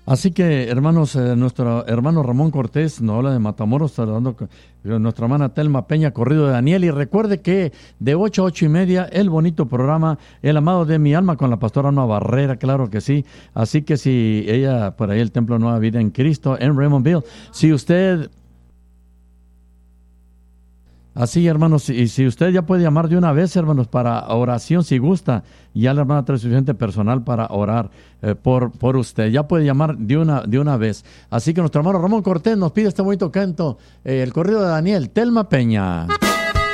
Así que, hermanos, nuestro hermano Ramón Cortés nos habla de Matamoros, saludando nuestra hermana Telma Peña, corrido de Daniel. Y recuerde que de 8 a 8:30, el bonito programa El Amado de mi Alma con la pastora Ana Barrera, claro que sí. Así que si ella, por ahí el Templo Nueva Vida en Cristo, en Raymondville, si usted... Así, hermanos, y si usted ya puede llamar de una vez, hermanos, para oración, si gusta, ya la hermana trae suficiente personal para orar por usted. Ya puede llamar de una vez. Así que nuestro hermano Ramón Cortés nos pide este bonito canto, el corrido de Daniel, Telma Peña.